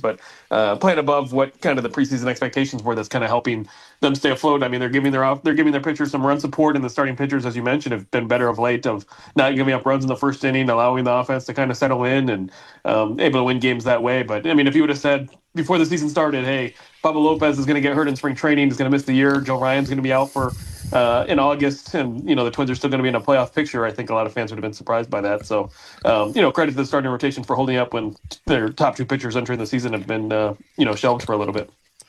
but playing above what kind of the preseason expectations were. That's kind of helping them stay afloat. I mean, they're giving their pitchers some run support, and the starting pitchers, as you mentioned, have been better of late of not giving up runs in the first inning, allowing the offense to kind of settle in and able to win games that way. But I mean, if you would have said before the season started, hey, Pablo Lopez is going to get hurt in spring training, he's going to miss the year, Joe Ryan's going to be out for in August, and the Twins are still going to be in a playoff picture, I think a lot of fans would have been surprised by that. So, credit to the starting rotation for holding up when their top two pitchers entering the season have been, shelved for a little bit.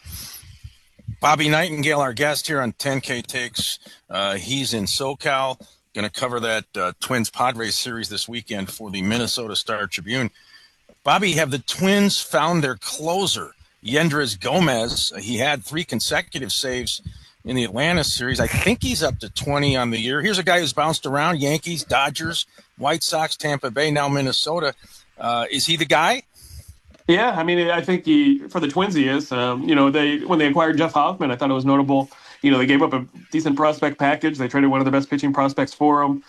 Bobby Nightingale, our guest here on 10K Takes. He's in SoCal, going to cover that Twins-Padres series this weekend for the Minnesota Star-Tribune. Bobby, have the Twins found their closer, Yendrys Gomez? He had 3 consecutive saves in the Atlanta series. I think he's up to 20 on the year. Here's a guy who's bounced around: Yankees, Dodgers, White Sox, Tampa Bay, now Minnesota. Is he the guy? Yeah, I mean, I think for the Twins he is. When they acquired Jeff Hoffman, I thought it was notable. They gave up a decent prospect package. They traded one of the best pitching prospects for him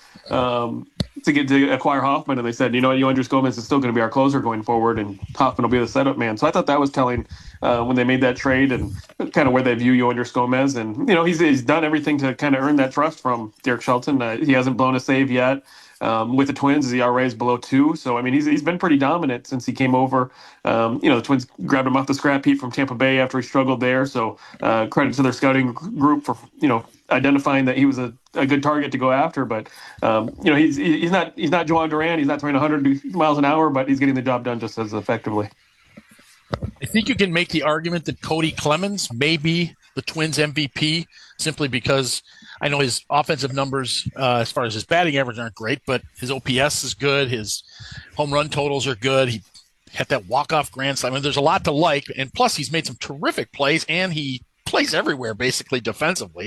to acquire Hoffman, and they said, Yendrys Gomez is still going to be our closer going forward, and Hoffman will be the setup man. So I thought that was telling when they made that trade and kind of where they view Yendrys Gomez. And he's done everything to kind of earn that trust from Derek Shelton. He hasn't blown a save yet. With the Twins, the ERA is below 2. So, I mean, he's been pretty dominant since he came over. The Twins grabbed him off the scrap heap from Tampa Bay after he struggled there. So credit to their scouting group for, identifying that he was a good target to go after. But, he's not Joan Duran. He's not throwing 100 miles an hour, but he's getting the job done just as effectively. I think you can make the argument that Cody Clemens may be the Twins MVP simply because I know his offensive numbers, as far as his batting average, aren't great, but his OPS is good. His home run totals are good. He had that walk-off grand slam. I mean, there's a lot to like, and plus he's made some terrific plays, and he plays everywhere basically defensively.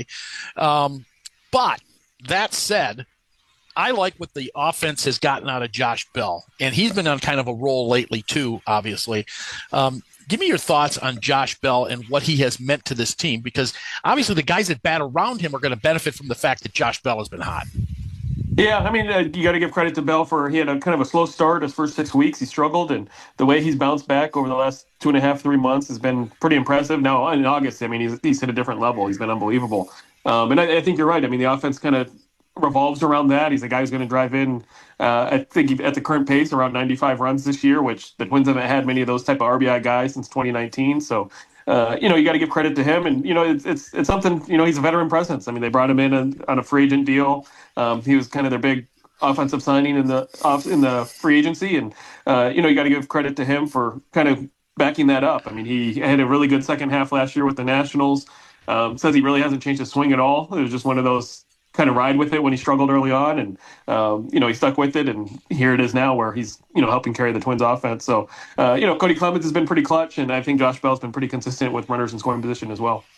But that said, I like what the offense has gotten out of Josh Bell, and he's been on kind of a roll lately too, obviously. Give me your thoughts on Josh Bell and what he has meant to this team, because obviously the guys that bat around him are going to benefit from the fact that Josh Bell has been hot. Yeah, I mean, you got to give credit to Bell he had a kind of a slow start his first 6 weeks. He struggled, and the way he's bounced back over the last 2.5, 3 months has been pretty impressive. Now, in August, I mean, he's hit a different level. He's been unbelievable. And I think you're right. I mean, the offense kind of revolves around that. He's a guy who's going to drive in, I think, at the current pace, around 95 runs this year, which the Twins haven't had many of those type of RBI guys since 2019. So, you got to give credit to him. And, it's something, he's a veteran presence. I mean, they brought him in on a free agent deal. He was kind of their big offensive signing in the free agency. And, you got to give credit to him for kind of backing that up. I mean, he had a really good second half last year with the Nationals. Says he really hasn't changed his swing at all. It was just one of those kind of ride with it when he struggled early on, and he stuck with it, and here it is now where he's helping carry the Twins offense. So Cody Clemens has been pretty clutch, and I think Josh Bell's been pretty consistent with runners in scoring position as well.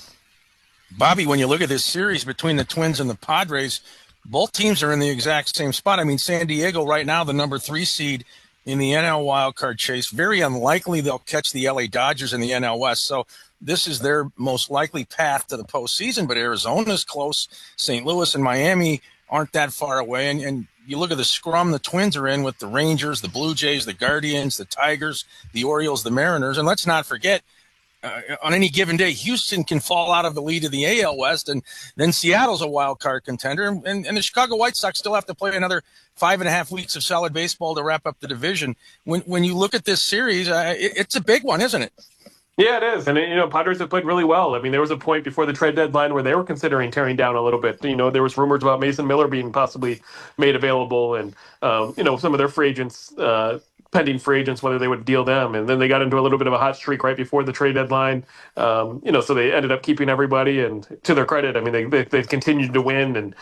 Bobby, when you look at this series between the Twins and the Padres, both teams are in the exact same spot. I mean, San Diego right now, the number 3 seed in the NL wildcard chase. Very unlikely they'll catch the LA Dodgers in the NL West. So this is their most likely path to the postseason, but Arizona's close. St. Louis and Miami aren't that far away. And you look at the scrum the Twins are in with the Rangers, the Blue Jays, the Guardians, the Tigers, the Orioles, the Mariners. And let's not forget, on any given day, Houston can fall out of the lead of the AL West, and then Seattle's a wild card contender. And the Chicago White Sox still have to play another 5.5 weeks of solid baseball to wrap up the division. When you look at this series, it's a big one, isn't it? Yeah, it is. And, Padres have played really well. I mean, there was a point before the trade deadline where they were considering tearing down a little bit. There was rumors about Mason Miller being possibly made available, and, some of their free agents, pending free agents, whether they would deal them. And then they got into a little bit of a hot streak right before the trade deadline. So they ended up keeping everybody. And to their credit, I mean, they've continued to win and,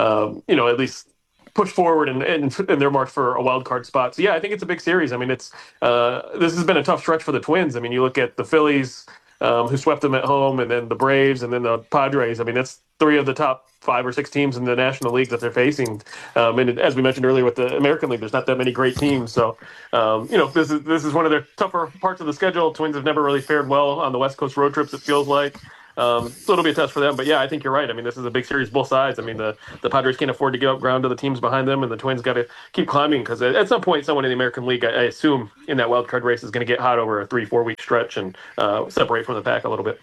at least push forward in their march for a wild card spot. So yeah, I think it's a big series. I mean, this has been a tough stretch for the Twins. I mean, you look at the Phillies, who swept them at home, and then the Braves, and then the Padres. I mean, that's 3 of the top 5 or 6 teams in the National League that they're facing. And as we mentioned earlier with the American League, there's not that many great teams. So, this is one of their tougher parts of the schedule. Twins have never really fared well on the West Coast road trips, it feels like. So it'll be a test for them. But yeah, I think you're right. I mean, this is a big series, both sides. I mean, the Padres can't afford to give up ground to the teams behind them, and the Twins got to keep climbing because at some point, someone in the American League, I assume, in that wild card race is going to get hot over a 3-4 week stretch and separate from the pack a little bit.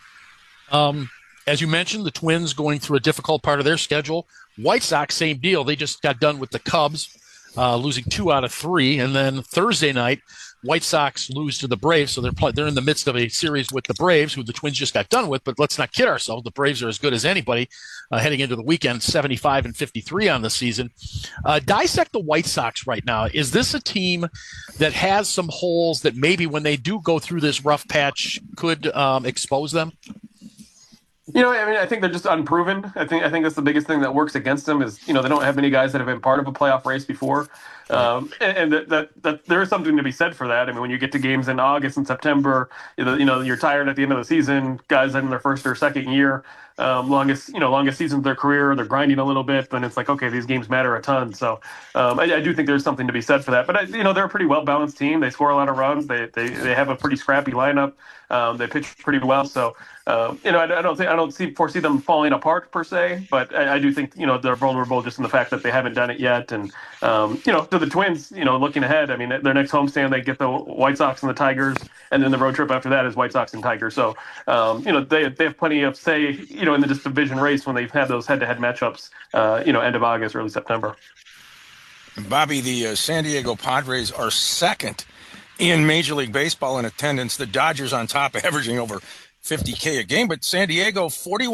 As you mentioned, the Twins going through a difficult part of their schedule. White Sox, same deal. They just got done with the Cubs, losing 2 out of 3, and then Thursday night, White Sox lose to the Braves, so they're in the midst of a series with the Braves, who the Twins just got done with. But let's not kid ourselves; the Braves are as good as anybody heading into the weekend, 75-53 on the season. Dissect the White Sox right now. Is this a team that has some holes that maybe when they do go through this rough patch could expose them? I mean, I think they're just unproven. I think that's the biggest thing that works against them is, they don't have many guys that have been part of a playoff race before. And that there is something to be said for that. I mean, when you get to games in August and September, you're tired at the end of the season. Guys in their first or second year, longest season of their career, they're grinding a little bit. Then it's like, okay, these games matter a ton. So I do think there's something to be said for that. But they're a pretty well balanced team. They score a lot of runs. They have a pretty scrappy lineup. They pitch pretty well. So I don't foresee them falling apart per se. But I do think they're vulnerable just in the fact that they haven't done it yet. And to the Twins, looking ahead, I mean, their next homestand, they get the White Sox and the Tigers, and then the road trip after that is White Sox and Tigers. So, they have plenty of say, in the division race when they've had those head-to-head matchups, end of August, early September. Bobby, the San Diego Padres are second in Major League Baseball in attendance. The Dodgers on top, averaging over 50K a game, but San Diego,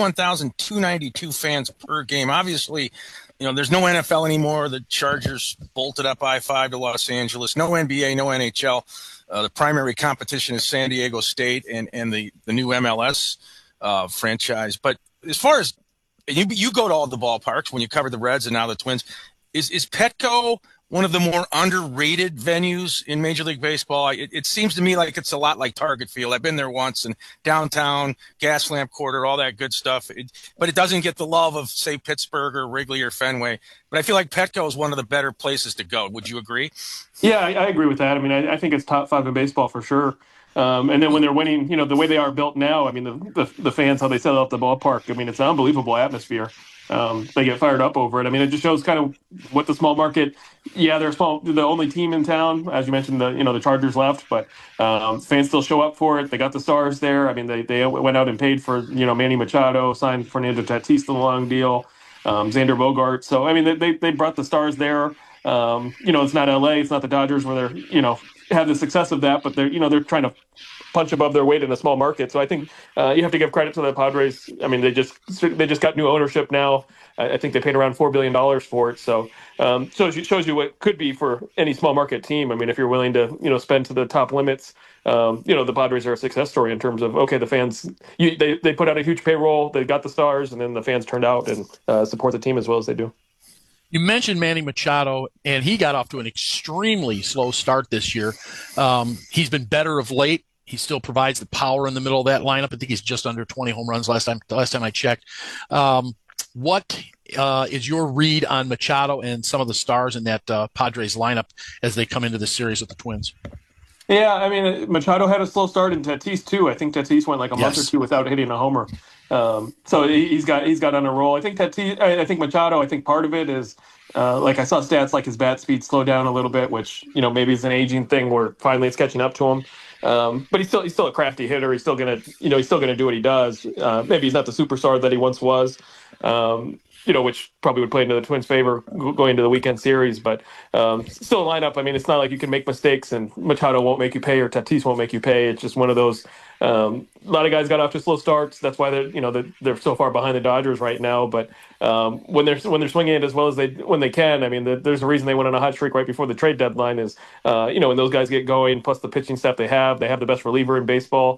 41,292 fans per game. Obviously, there's no NFL anymore. The Chargers bolted up I-5 to Los Angeles. No NBA, no NHL. The primary competition is San Diego State and the new MLS franchise. But as far as you go to all the ballparks when you covered the Reds and now the Twins, is Petco one of the more underrated venues in Major League Baseball? It seems to me like it's a lot like Target Field. I've been there once, and downtown, Gaslamp Quarter, all that good stuff. But it doesn't get the love of, say, Pittsburgh or Wrigley or Fenway. But I feel like Petco is one of the better places to go. Would you agree? Yeah, I agree with that. I mean, I think it's top 5 in baseball for sure. And then when they're winning, the way they are built now, I mean, the fans, how they set up the ballpark, I mean, it's an unbelievable atmosphere. They get fired up over it. I mean, it just shows kind of what the small market. Yeah, they're the only team in town, as you mentioned. The Chargers left, but fans still show up for it. They got the stars there. I mean, they went out and paid for Manny Machado, signed Fernando Tatis the long deal, Xander Bogaerts. So I mean, they brought the stars there. It's not LA, it's not the Dodgers where they're have the success of that, but they're trying to punch above their weight in a small market. So I think you have to give credit to the Padres. I mean, they just got new ownership now. I think they paid around $4 billion for it. So shows you what could be for any small market team. I mean, if you're willing to spend to the top limits, the Padres are a success story in terms of, okay, the fans they put out a huge payroll, they got the stars, and then the fans turned out and support the team as well as they do. You mentioned Manny Machado, and he got off to an extremely slow start this year. He's been better of late. He still provides the power in the middle of that lineup. I think he's just under 20 home runs last time I checked. What is your read on Machado and some of the stars in that Padres lineup as they come into the series with the Twins? Yeah, I mean, Machado had a slow start, and Tatis too. I think Tatis went like a month or two without hitting a homer. So he's got on a roll. I think Machado. I think part of it is like I saw stats like his bat speed slowed down a little bit, which maybe is an aging thing where finally it's catching up to him. But he's still a crafty hitter. He's still gonna do what he does. Maybe he's not the superstar that he once was. Which probably would play into the Twins' favor going into the weekend series. But still a lineup. I mean, it's not like you can make mistakes and Machado won't make you pay or Tatis won't make you pay. It's just one of those. A lot of guys got off to slow starts. That's why they're so far behind the Dodgers right now. But when they're swinging it as well as when they can, I mean, there's a reason they went on a hot streak right before the trade deadline. Is when those guys get going, plus the pitching staff they have the best reliever in baseball.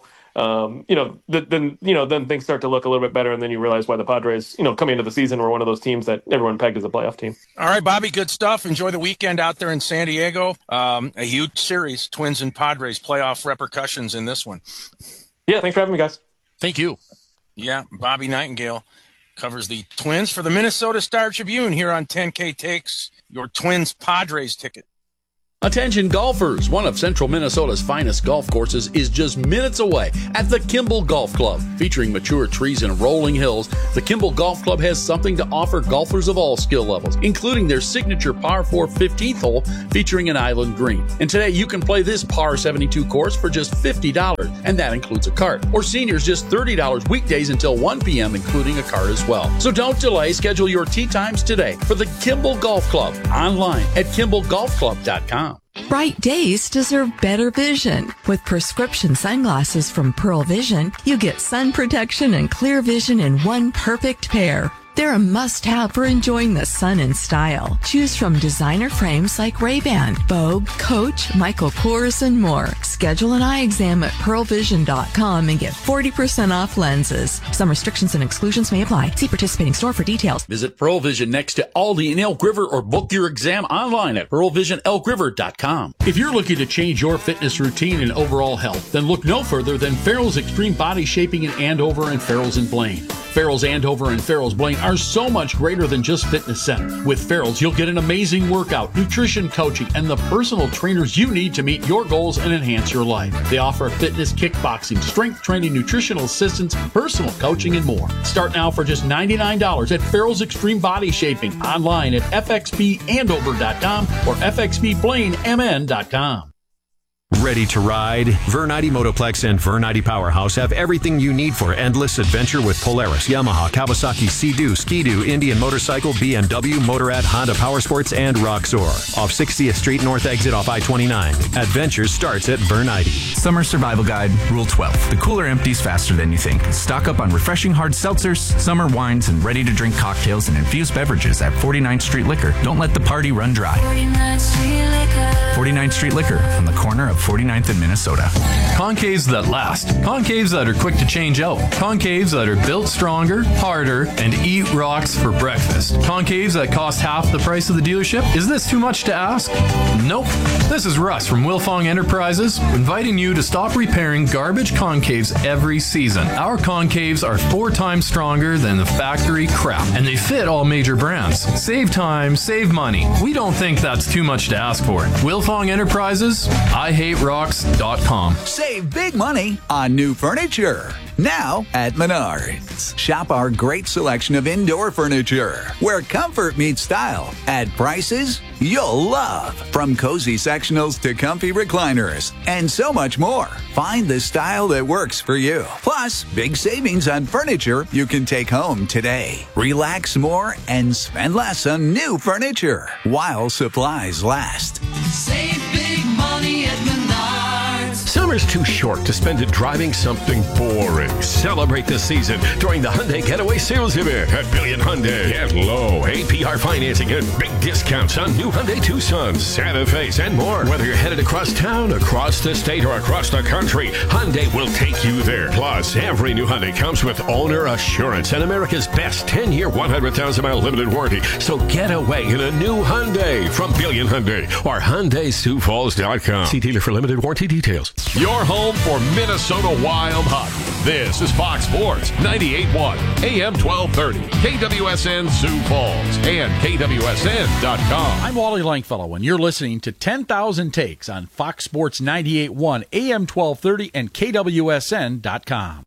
Then things start to look a little bit better, and then you realize why the Padres, coming into the season, were one of those teams that everyone pegged as a playoff team. All right, Bobby, good stuff. Enjoy the weekend out there in San Diego. A huge series, Twins and Padres, playoff repercussions in this one. Yeah, thanks for having me, guys. Thank you. Yeah, Bobby Nightingale covers the Twins for the Minnesota Star Tribune here on 10K Takes, your Twins Padres ticket. Attention golfers, one of Central Minnesota's finest golf courses is just minutes away at the Kimball Golf Club. Featuring mature trees and rolling hills, the Kimball Golf Club has something to offer golfers of all skill levels, including their signature par 4 15th hole featuring an island green. And today you can play this par 72 course for just $50, and that includes a cart. Or seniors just $30 weekdays until 1 p.m., including a cart as well. So don't delay, schedule your tee times today for the Kimball Golf Club online at KimballGolfClub.com. Bright days deserve better vision. With prescription sunglasses from Pearl Vision, you get sun protection and clear vision in one perfect pair. They're a must-have for enjoying the sun in style. Choose from designer frames like Ray-Ban, Vogue, Coach, Michael Kors, and more. Schedule an eye exam at pearlvision.com and get 40% off lenses. Some restrictions and exclusions may apply. See participating store for details. Visit Pearl Vision next to Aldi in Elk River or book your exam online at pearlvisionelkriver.com. If you're looking to change your fitness routine and overall health, then look no further than Farrell's Extreme Body Shaping in Andover and Farrell's in Blaine. Farrell's Andover and Farrell's Blaine are so much greater than just fitness centers. With Farrell's, you'll get an amazing workout, nutrition coaching, and the personal trainers you need to meet your goals and enhance your life. They offer fitness, kickboxing, strength training, nutritional assistance, personal coaching, and more. Start now for just $99 at Farrell's Extreme Body Shaping online at fxbandover.com or fxbblaine.mn.com. Ready to ride? Vernite Motoplex and Vernite Powerhouse have everything you need for endless adventure with Polaris, Yamaha, Kawasaki, Sea-Doo, Ski-Doo, Indian Motorcycle, BMW, Motorrad, Honda Powersports, and Roxor. Off 60th Street North exit off I-29. Adventure starts at Vernite. Summer Survival Guide, Rule 12. The cooler empties faster than you think. Stock up on refreshing hard seltzers, summer wines, and ready-to-drink cocktails and infused beverages at 49th Street Liquor. Don't let the party run dry. 49th Street Liquor, on the corner of 49th in Minnesota. Concaves that last. Concaves that are quick to change out. Concaves that are built stronger, harder, and eat rocks for breakfast. Concaves that cost half the price of the dealership. Is this too much to ask? Nope. This is Russ from Wilfong Enterprises, inviting you to stop repairing garbage concaves every season. Our concaves are 4 times stronger than the factory crap, and they fit all major brands. Save time, save money. We don't think that's too much to ask for. Wilfong Enterprises, IHateRocks.com. Save big money on new furniture. Now at Menards. Shop our great selection of indoor furniture, where comfort meets style, at prices you'll love. From cozy sectionals to comfy recliners, and so much more. Find the style that works for you. Plus, big savings on furniture you can take home today. Relax more and spend less on new furniture while supplies last. Save big money at Menards. Summer's too short to spend it driving something boring. Celebrate the season during the Hyundai Getaway Sales Event at Billion Hyundai. Get low APR financing and big discounts on new Hyundai Tucsons, Santa Fe's, and more. Whether you're headed across town, across the state, or across the country, Hyundai will take you there. Plus, every new Hyundai comes with owner assurance and America's best 10-year, 100,000-mile limited warranty. So get away in a new Hyundai from Billion Hyundai or HyundaiSiouxFalls.com. See dealer for limited warranty details. Your home for Minnesota Wild hockey. This is Fox Sports 98.1 AM 1230 KWSN Sioux Falls and KWSN.com. I'm Wally Langfellow, and you're listening to 10,000 Takes on Fox Sports 98.1 AM 1230 and KWSN.com.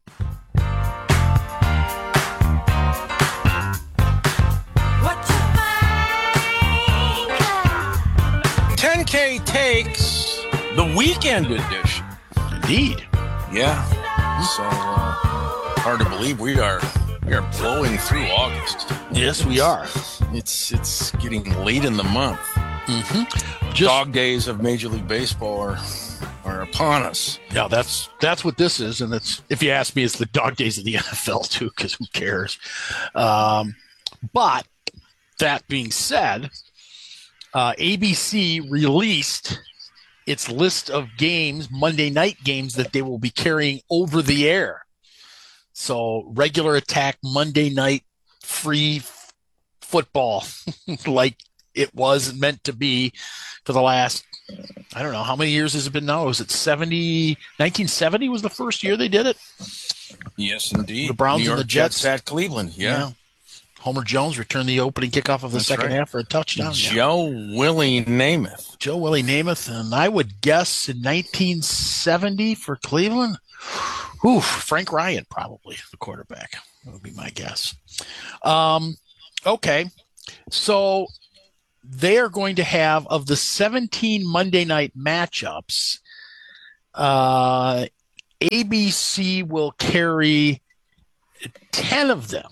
10K Takes, the weekend edition. Indeed. Yeah. So hard to believe we are blowing through August. Yes, we are. It's getting late in the month. Mm-hmm. Dog days of Major League Baseball are upon us. Yeah, that's what this is, and it's, if you ask me, it's the dog days of the NFL too, because who cares? But that being said, ABC released its list of games, Monday night games, that they will be carrying over the air. So regular attack Monday night free football like it was meant to be for the last, I don't know, how many years has it been now? Was it 1970 was the first year they did it? Yes, indeed. The Browns New York and the Jets at Cleveland. Yeah. Homer Jones returned the opening kickoff of the second half for a touchdown. Joe Willie Namath. Joe Willie Namath, and I would guess in 1970 for Cleveland, Frank Ryan probably the quarterback. That would be my guess. Okay, so they are going to have, of the 17 Monday night matchups, ABC will carry 10 of them.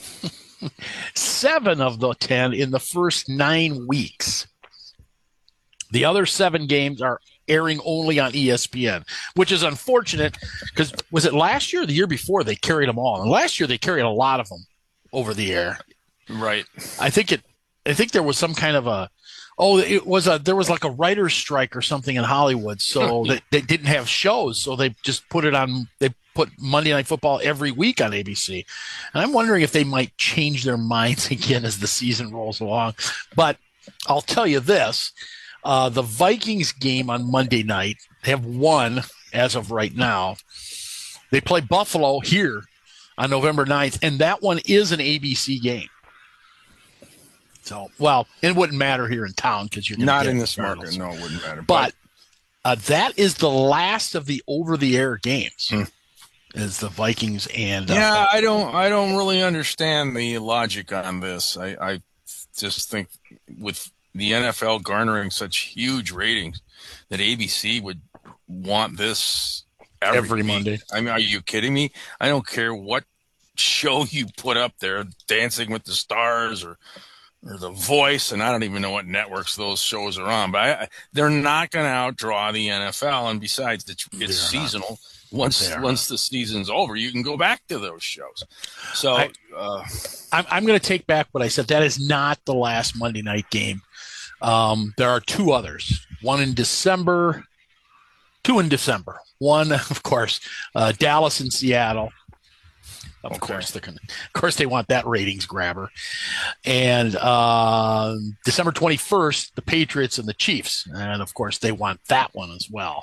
7 of the 10 in the first 9 weeks. The other 7 games are airing only on ESPN, which is unfortunate because was it last year or the year before they carried them all? And last year they carried a lot of them over the air. Right. I think there was some kind of there was like a writer's strike or something in Hollywood, so they didn't have shows, so they just put Monday Night Football every week on ABC. And I'm wondering if they might change their minds again as the season rolls along. But I'll tell you this, the Vikings game on Monday night, they have won as of right now. They play Buffalo here on November 9th, and that one is an ABC game. So, well, it wouldn't matter here in town because you're not in this market. No, it wouldn't matter. But that is the last of the over-the-air games. Is the Vikings and I don't really understand the logic on this. I just think with the NFL garnering such huge ratings that ABC would want this every Monday. I mean, are you kidding me? I don't care what show you put up there, Dancing with the Stars or The Voice, and I don't even know what networks those shows are on, but they're not going to outdraw the NFL. And besides, it's seasonal. Once the season's over, you can go back to those shows. So I'm going to take back what I said. That is not the last Monday night game. There are 2 others. 2 in December. One, of course, Dallas and Seattle. Of course they want that ratings grabber. And December 21st, the Patriots and the Chiefs. And of course they want that one as well.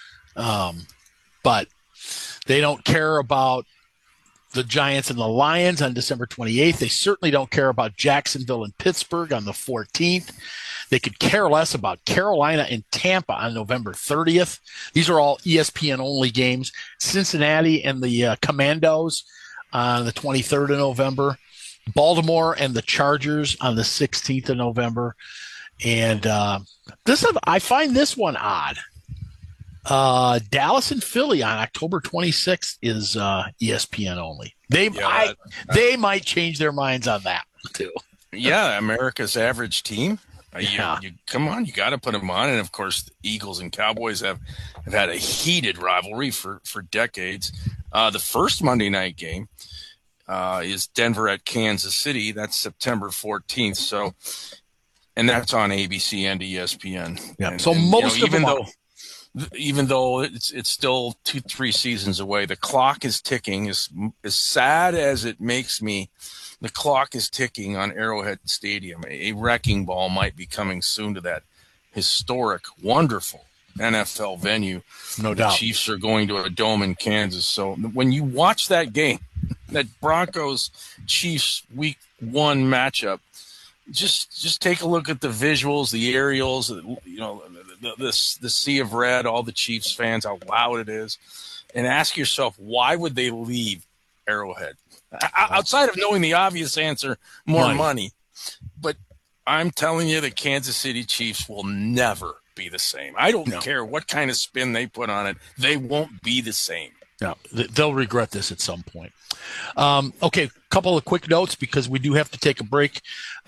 But they don't care about the Giants and the Lions on December 28th. They certainly don't care about Jacksonville and Pittsburgh on the 14th. They could care less about Carolina and Tampa on November 30th. These are all ESPN-only games. Cincinnati and the Commandos on the 23rd of November. Baltimore and the Chargers on the 16th of November. And I find this one odd. Dallas and Philly on October 26th is ESPN only. They might change their minds on that too. Yeah, America's average team. You come on, you got to put them on. And of course, the Eagles and Cowboys have had a heated rivalry for decades. The first Monday night game is Denver at Kansas City. That's September 14th. So, and that's on ABC and ESPN. Yeah. And, so most of them, even though it's still 2-3 seasons away, the clock is ticking. As sad as it makes me, the clock is ticking on Arrowhead Stadium. A wrecking ball might be coming soon to that historic, wonderful NFL venue. No doubt. The Chiefs are going to a dome in Kansas. So when you watch that game, that Broncos-Chiefs Week 1 matchup, just take a look at the visuals, the aerials, the sea of red, all the Chiefs fans, how loud it is, and ask yourself, why would they leave Arrowhead? Outside of knowing the obvious answer, more money. But I'm telling you, the Kansas City Chiefs will never be the same. I don't care what kind of spin they put on it. They won't be the same. No, they'll regret this at some point. Okay, a couple of quick notes because we do have to take a break.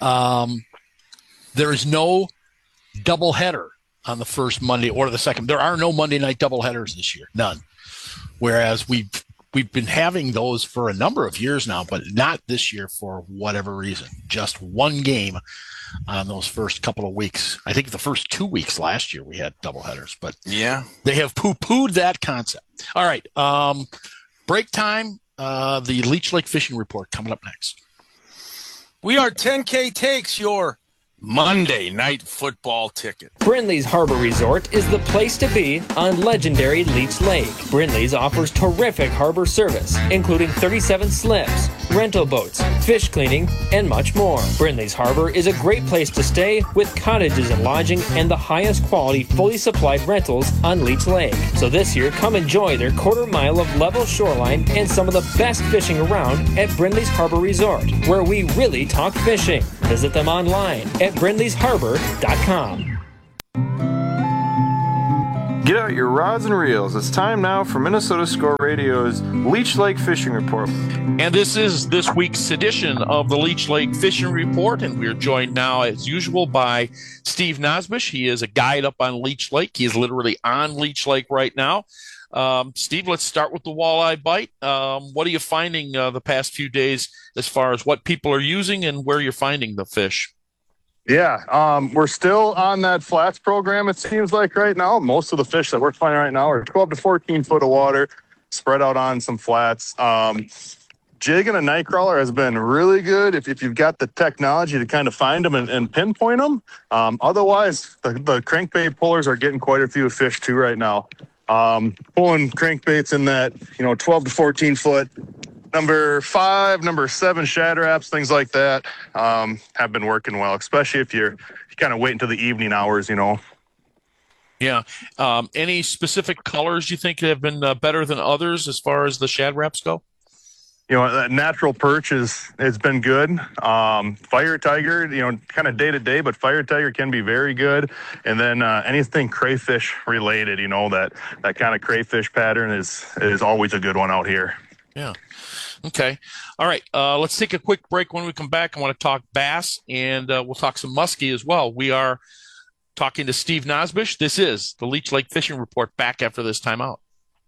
There is no doubleheader on the first Monday or the second. There are no Monday night doubleheaders this year, none. Whereas we've been having those for a number of years now, but not this year for whatever reason. Just one game on those first couple of weeks. I think the first 2 weeks last year we had doubleheaders, but yeah, they have poo-pooed that concept. All right, break time. The Leech Lake Fishing Report coming up next. We are 10K Takes, your Monday Night Football ticket. Brindley's Harbor Resort is the place to be on legendary Leech Lake. Brindley's offers terrific harbor service, including 37 slips, rental boats, fish cleaning, and much more. Brindley's Harbor is a great place to stay with cottages and lodging and the highest quality fully supplied rentals on Leech Lake. So this year, come enjoy their quarter mile of level shoreline and some of the best fishing around at Brindley's Harbor Resort, where we really talk fishing. Visit them online at brindleysharbor.com. Get out your rods and reels. It's time now for Minnesota Score Radio's Leech Lake Fishing Report. And this is this week's edition of the Leech Lake Fishing Report, and we're joined now, as usual, by Steve Nosbush. He is a guide up on Leech Lake. He is literally on Leech Lake right now. Steve, let's start with the walleye bite. What are you finding the past few days as far as what people are using and where you're finding the fish? Yeah, we're still on that flats program, it seems like right now. Most of the fish that we're finding right now are 12 to 14 foot of water spread out on some flats. Jigging a night crawler has been really good if you've got the technology to kind of find them and pinpoint them. Otherwise, the crankbait pullers are getting quite a few fish too right now. Pulling crankbaits in that 12 to 14 foot, number 5, number 7 shad wraps, things like that have been working well, especially if you kind of wait until the evening hours. Yeah. Any specific colors you think have been better than others as far as the shad wraps go? That natural perch it's been good. Fire tiger, kind of day to day, but fire tiger can be very good. And then anything crayfish related, that kind of crayfish pattern is always a good one out here. Yeah. Okay. All right. Let's take a quick break. When we come back, I want to talk bass, and we'll talk some muskie as well. We are talking to Steve Nosbush. This is the Leech Lake Fishing Report, back after this timeout.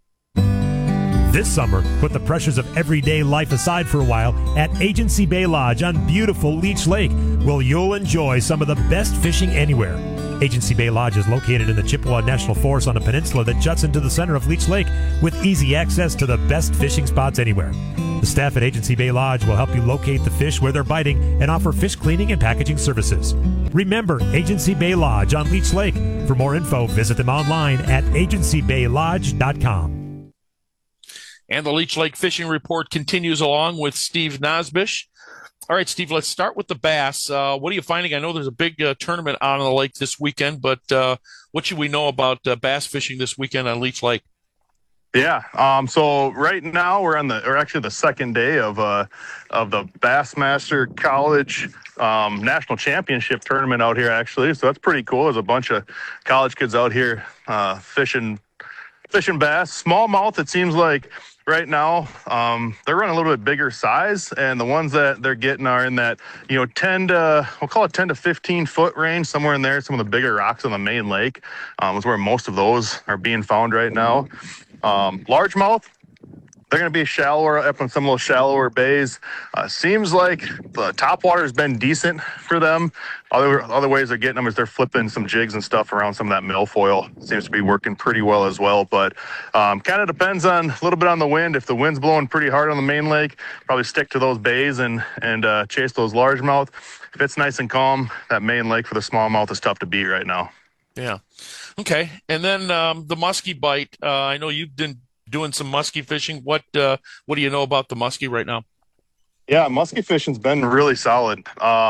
This summer, put the pressures of everyday life aside for a while at Agency Bay Lodge on beautiful Leech Lake, where you'll enjoy some of the best fishing anywhere. Agency Bay Lodge is located in the Chippewa National Forest on a peninsula that juts into the center of Leech Lake with easy access to the best fishing spots anywhere. The staff at Agency Bay Lodge will help you locate the fish where they're biting and offer fish cleaning and packaging services. Remember Agency Bay Lodge on Leech Lake. For more info, visit them online at agencybaylodge.com. And the Leech Lake Fishing Report continues along with Steve Nosbush. All right, Steve, let's start with the bass. What are you finding? I know there's a big tournament on the lake this weekend, but what should we know about bass fishing this weekend on Leech Lake? Yeah. So right now we're actually the second day of the Bassmaster College National Championship tournament out here, actually. So that's pretty cool. There's a bunch of college kids out here fishing bass. Smallmouth, it seems like right now they're running a little bit bigger size, and the ones that they're getting are in that 10 to 15 foot range, somewhere in there. Some of the bigger rocks on the main lake is where most of those are being found right now. Largemouth, they're going to be shallower up in some of those shallower bays. Seems like the top water has been decent for them. Other ways they're getting them is they're flipping some jigs and stuff around some of that milfoil. Seems to be working pretty well as well. But kind of depends on a little bit on the wind. If the wind's blowing pretty hard on the main lake, probably stick to those bays and chase those largemouth. If it's nice and calm, that main lake for the smallmouth is tough to beat right now. Yeah. Okay. And then the muskie bite. I know you've been doing some muskie fishing. What do you know about the muskie right now? Yeah, muskie fishing's been really solid.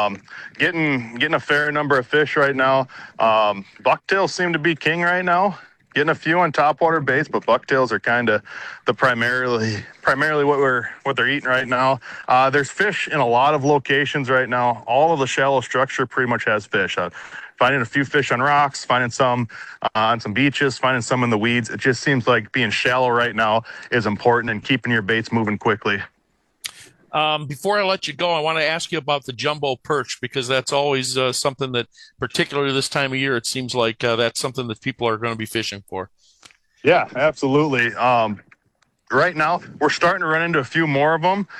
Getting a fair number of fish right now. Bucktails seem to be king right now. Getting a few on topwater baits, but bucktails are kind of the primarily what they're eating right now. There's fish in a lot of locations right now. All of the shallow structure pretty much has fish. Finding a few fish on rocks, finding some on some beaches, finding some in the weeds. It just seems like being shallow right now is important and keeping your baits moving quickly. Before I let you go, I want to ask you about the jumbo perch, because that's always something that, particularly this time of year, it seems like that's something that people are going to be fishing for. Yeah, absolutely. Right now, we're starting to run into a few more of them.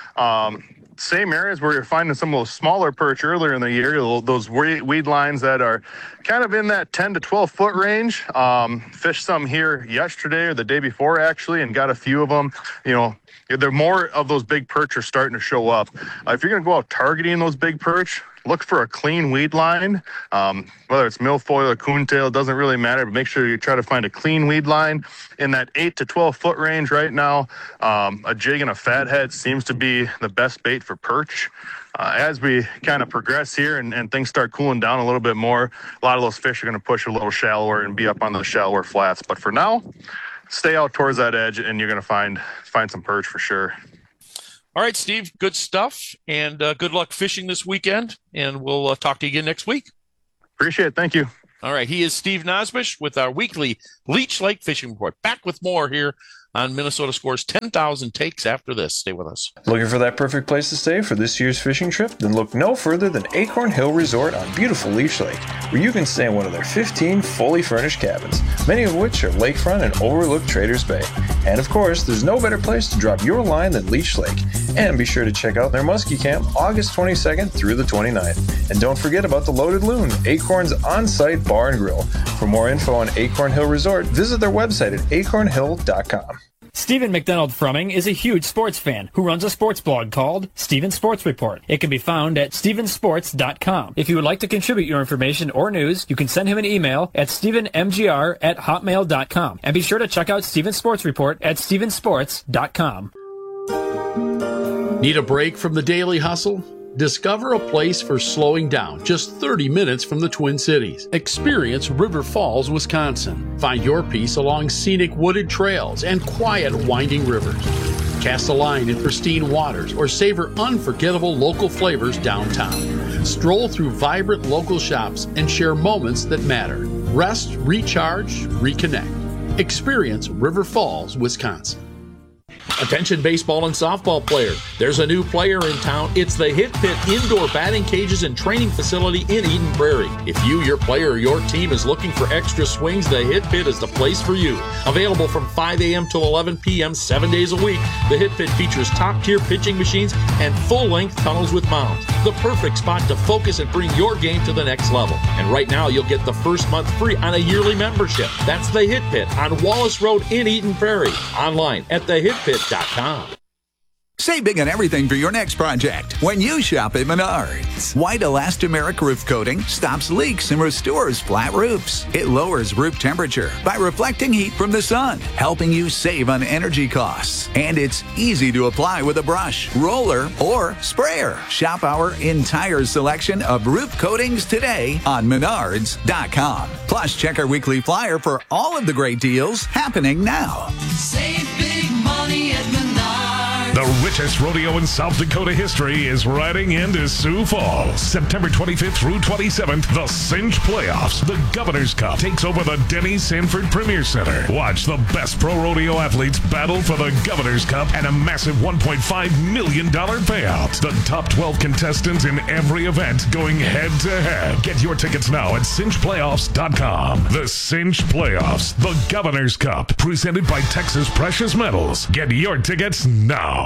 Same areas where you're finding some of those smaller perch earlier in the year, those weed lines that are kind of in that 10 to 12 foot range. Fished some here yesterday or the day before, actually, and got a few of them. There are more of those big perch are starting to show up. If you're going to go out targeting those big perch, look for a clean weed line, whether it's milfoil or coontail, it doesn't really matter, but make sure you try to find a clean weed line in that 8 to 12 foot range right now. A jig and a fathead seems to be the best bait for perch. As we kind of progress here and things start cooling down a little bit more, a lot of those fish are going to push a little shallower and be up on the shallower flats. But for now, stay out towards that edge and you're going to find some perch for sure. All right, Steve, good stuff, and good luck fishing this weekend, and we'll talk to you again next week. Appreciate it. Thank you. All right, he is Steve Nosbish with our weekly Leech Lake Fishing Report. Back with more here on Minnesota Scores 10,000 Takes after this. Stay with us. Looking for that perfect place to stay for this year's fishing trip? Then look no further than Acorn Hill Resort on beautiful Leech Lake, where you can stay in one of their 15 fully furnished cabins, many of which are lakefront and overlook Traders Bay. And of course, there's no better place to drop your line than Leech Lake. And be sure to check out their Muskie Camp August 22nd through the 29th. And don't forget about the Loaded Loon, Acorn's on-site bar and grill. For more info on Acorn Hill Resort, visit their website at acornhill.com. Stephen McDonald Frumming is a huge sports fan who runs a sports blog called Stephen Sports Report. It can be found at stephensports.com. If you would like to contribute your information or news, you can send him an email at stephenmgr@hotmail.com. And be sure to check out Stephen Sports Report at stephensports.com. Need a break from the daily hustle? Discover a place for slowing down just 30 minutes from the Twin Cities. Experience River Falls, Wisconsin. Find your peace along scenic wooded trails and quiet winding rivers. Cast a line in pristine waters or savor unforgettable local flavors downtown. Stroll through vibrant local shops and share moments that matter. Rest, recharge, reconnect. Experience River Falls, Wisconsin. Attention baseball and softball player. There's a new player in town. It's the Hit Pit Indoor Batting Cages and Training Facility in Eden Prairie. If you, your player, or your team is looking for extra swings, the Hit Pit is the place for you. Available from 5 a.m. to 11 p.m. 7 days a week, the Hit Pit features top-tier pitching machines and full-length tunnels with mounds. The perfect spot to focus and bring your game to the next level. And right now, you'll get the first month free on a yearly membership. That's the Hit Pit on Wallace Road in Eden Prairie. Online at thehitpit.com. Save big on everything for your next project when you shop at Menards. White elastomeric roof coating stops leaks and restores flat roofs. It lowers roof temperature by reflecting heat from the sun, helping you save on energy costs. And it's easy to apply with a brush, roller, or sprayer. Shop our entire selection of roof coatings today on Menards.com. Plus, check our weekly flyer for all of the great deals happening now. Save big money at Menards. The richest rodeo in South Dakota history is riding into Sioux Falls. September 25th through 27th, the Cinch Playoffs. The Governor's Cup takes over the Denny Sanford Premier Center. Watch the best pro rodeo athletes battle for the Governor's Cup and a massive $1.5 million payout. The top 12 contestants in every event going head-to-head. Get your tickets now at cinchplayoffs.com. The Cinch Playoffs, the Governor's Cup, presented by Texas Precious Metals. Get your tickets now.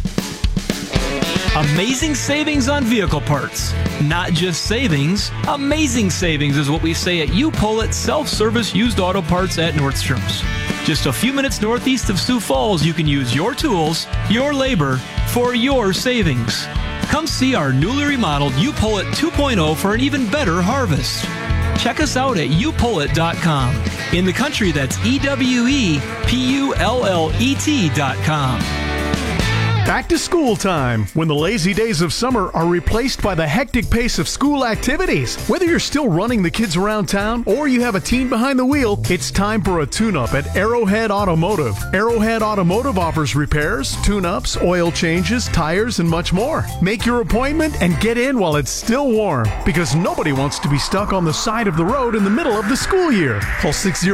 Amazing savings on vehicle parts. Not just savings, amazing savings is what we say at U-Pull-It Self-Service Used Auto Parts at Nordstrom's. Just a few minutes northeast of Sioux Falls, you can use your tools, your labor, for your savings. Come see our newly remodeled U-Pull-It 2.0 for an even better harvest. Check us out at youpullit.com. In the country, that's EWEPULLET.com. Back to school time, when the lazy days of summer are replaced by the hectic pace of school activities. Whether you're still running the kids around town or you have a teen behind the wheel, it's time for a tune-up at Arrowhead Automotive. Arrowhead Automotive offers repairs, tune-ups, oil changes, tires, and much more. Make your appointment and get in while it's still warm, because nobody wants to be stuck on the side of the road in the middle of the school year. Call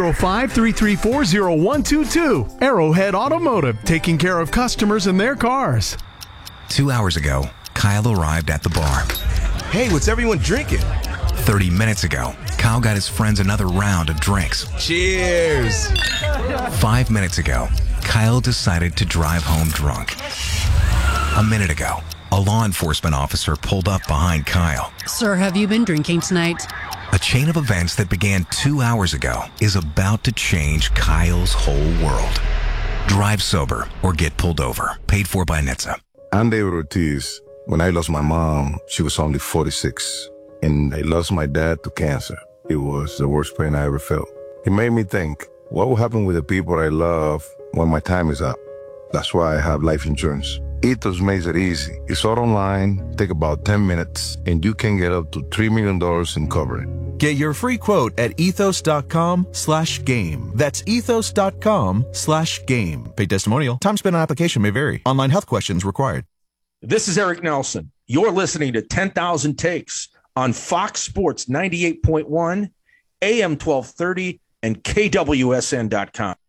605-334-0122. Arrowhead Automotive, taking care of customers and their cars. 2 hours ago, Kyle arrived at the bar. Hey, what's everyone drinking? 30 minutes ago, Kyle got his friends another round of drinks. Cheers! 5 minutes ago, Kyle decided to drive home drunk. A minute ago, a law enforcement officer pulled up behind Kyle. Sir, have you been drinking tonight? A chain of events that began 2 hours ago is about to change Kyle's whole world. Drive sober or get pulled over. Paid for by NHTSA. Andy Ortiz, When I lost my mom, she was only 46. And I lost my dad to cancer. It was the worst pain I ever felt. It made me think, what will happen with the people I love when my time is up? That's why I have life insurance. Ethos makes it easy. It's all online, take about 10 minutes, and you can get up to $3 million in coverage. Get your free quote at ethos.com/game. That's ethos.com/game. Paid testimonial. Time spent on application may vary. Online health questions required. This is Eric Nelson. You're listening to 10,000 Takes on Fox Sports 98.1, AM 1230, and KWSN.com.